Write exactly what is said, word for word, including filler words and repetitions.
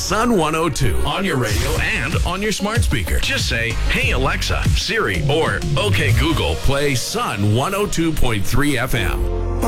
Sun one oh two on your radio and on your smart speaker. Just say, "Hey Alexa, Siri," or "Okay Google, play Sun one oh two point three F M."